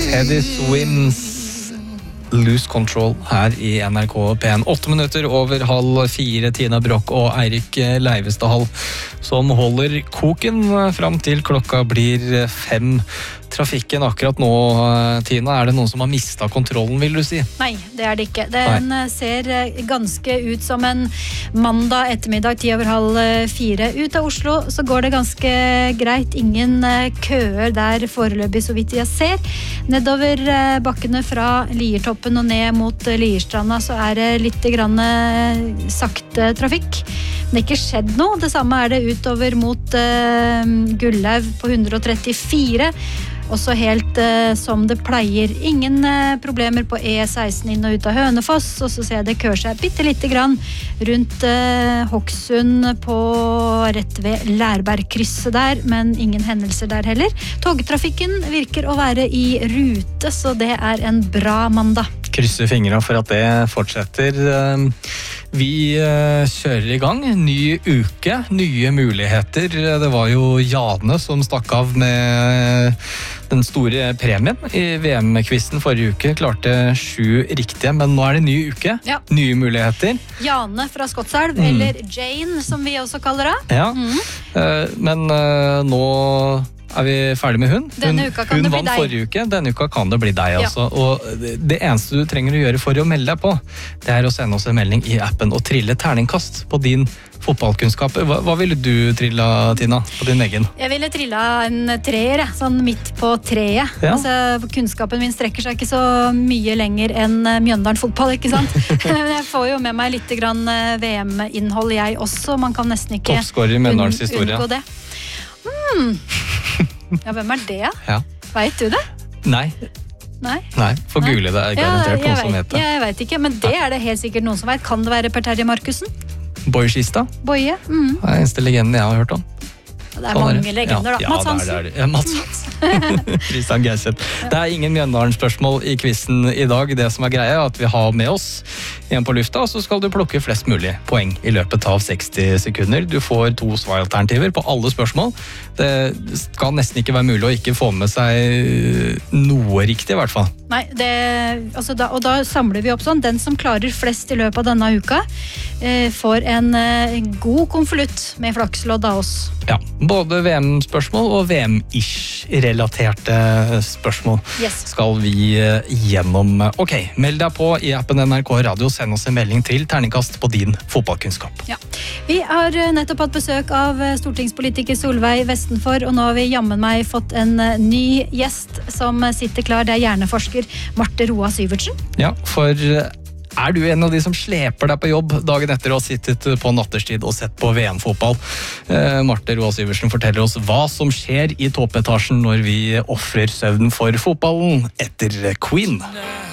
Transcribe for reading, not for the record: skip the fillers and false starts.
Teddy Swims Lose Control her i NRK P1. 8 minutter over 3:30, Tina Brock og Eirik Leivestad som holder koken fram til klokka blir 5. Trafikken akkurat nå, Tina, er det noen som har mistet kontrollen, vil du si? Nei, det er det ikke. Den ser ganske ut som en mandag ettermiddag, 3:30. Ut av Oslo så går det ganske greit. Ingen køer der foreløpig, så vidt jeg ser. Nedover bakkene fra Liertoppen og ned mot Lierstranda så er det litt grann sakte trafikk. Det har ikke skjedd noe. Det samme er det utover mot Gullaug på 134. Også helt som det pleier. Ingen problemer på E16 inn og ut av Hønefoss, og så ser jeg det kører seg bitte lite grann rundt Hokksund på rett ved Lærbergkrysset der, men ingen hendelser der heller. Togtrafikken virker å være i rute, så det er en bra mandag. Krysser fingrene for at det fortsetter. Vi kjører i gang. Ny uke, nye muligheter. Det var jo Jane som stakk av med den store premien i VM-quizen forrige uke. Klarte 7 riktige, men nå er det ny uke. Ja. Nye muligheter. Jane fra Skotselv, eller Jane som vi også kaller det. Ja, men nå er vi ferdig med hun. Denne uka kan det bli deg. Hun vant forrige uke, denne uka kan det bli deg altså. Og det eneste du trenger å gjøre for å melde deg på, det er å sende oss en melding i appen og trille terningkast på din fotballkunnskap. Hva ville du trilla, Tina, på din egen? Jeg ville trilla en 3, sånn midt på 3. Ja. Altså, kunnskapen min strekker seg ikke så mye lenger enn Mjøndalen fotball, ikke sant? Jeg får jo med meg litt grann VM-innhold jeg også. Man kan nesten ikke Toppskårer i Mjøndalens historie. Unngå det. Ja, hvem er det? Ja. Vet du det? Nei, for google det er garantert noen som vet det. Jeg vet ikke, men det er det helt sikkert noen som vet. Kan det være Per Terje Markussen? Boje Skistad? Boje? Det er den eneste legenden jeg har hørt om. Det er mange legender da. Mats Hansen. Ja, Mats Hansen. Christian Gerseth. Det er ingen Mjøndalen-spørsmål i quizen i dag. Det som er greia er at vi har med oss en på lufta, og så skal du plukke flest mulig poeng i løpet av 60 sekunder. Du får 2 svaralternativer på alle spørsmål. Det skal nesten ikke være mulig å ikke få med seg noe riktig, i hvert fall. Nei, og da samler vi opp sånn. Den som klarer flest i løpet av denne uka, får en god konvolutt med flakslodd av oss. Ja, både VM-spørsmål og VM-ish-relaterte spørsmål skal vi gjennom. Ok, meld deg på i appen NRK Radio, send oss en melding til terningkast på din fotballkunnskap. Ja. Vi har nettopp hatt besøk av stortingspolitiker Solveig Vestenfor, og nå har vi jammen meg fått en ny gjest som sitter klar. Det er hjerneforsker Marte Roa Syvertsen. Ja, for er du en av de som sleper deg på jobb dagen etter å ha sittet på natterstid og sett på VM-fotball? Marte Roa Syvertsen forteller oss hva som skjer i toppetasjen når vi offrer søvn for fotballen etter Queen.